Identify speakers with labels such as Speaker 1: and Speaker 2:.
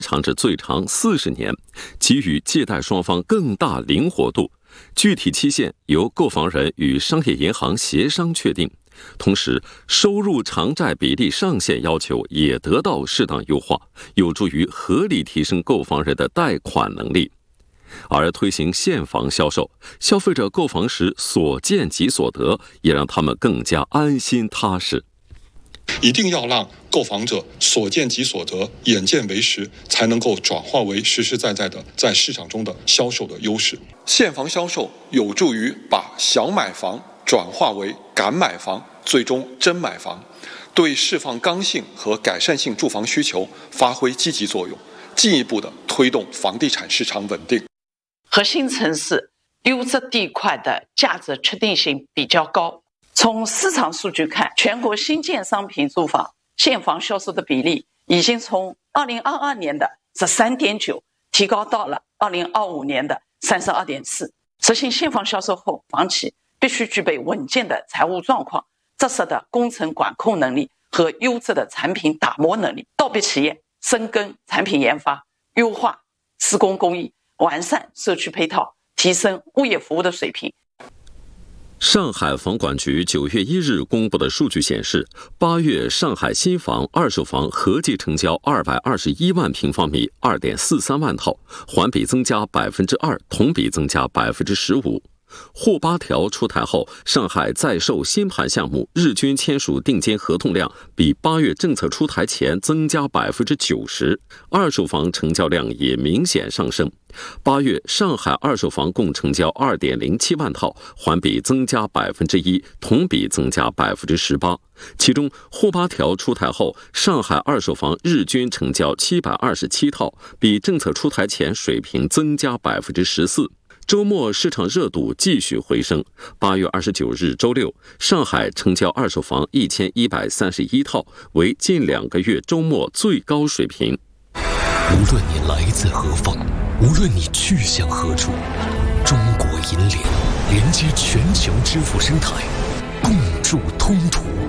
Speaker 1: 长至最长40年，给予借贷双方更大灵活度。具体期限由购房人与商业银行协商确定。同时，收入偿债比例上限要求也得到适当优化，有助于合理提升购房人的贷款能力。而推行现房销售，消费者购房时所见即所得，也让他们更加安心踏实。
Speaker 2: 一定要让购房者所见即所得，眼见为实，才能够转化为实实在在的在市场中的销售的优势。现房销售有助于把想买房转化为敢买房，最终真买房，对释放刚性和改善性住房需求发挥积极作用，进一步的推动房地产市场稳定。
Speaker 3: 核心城市优质地块的价值确定性比较高。从市场数据看，全国新建商品住房现房销售的比例已经从2022年的 13.9 提高到了2025年的 32.4。 执行现房销售后，房企必须具备稳健的财务状况、扎实的工程管控能力和优质的产品打磨能力。倒闭企业深耕产品研发，优化施工工艺，完善社区配套，提升物业服务的水平。
Speaker 1: 上海房管局9月1日公布的数据显示，8月上海新房、二手房合计成交221万平方米，2.43万套，环比增加2%，同比增加15%。沪8条出台后，上海在售新盘项目日均签署定金合同量比8月政策出台前增加90%，二手房成交量也明显上升。8月上海二手房共成交2.07万套，环比增加1%，同比增加18%。其中沪8条出台后，上海二手房日均成交727套，比政策出台前水平增加14%。周末市场热度继续回升。8月29日周六，上海成交二手房1131套，为近2个月周末最高水平。
Speaker 4: 无论你来自何方，无论你去向何处，中国银联连接全球支付生态，共筑通途。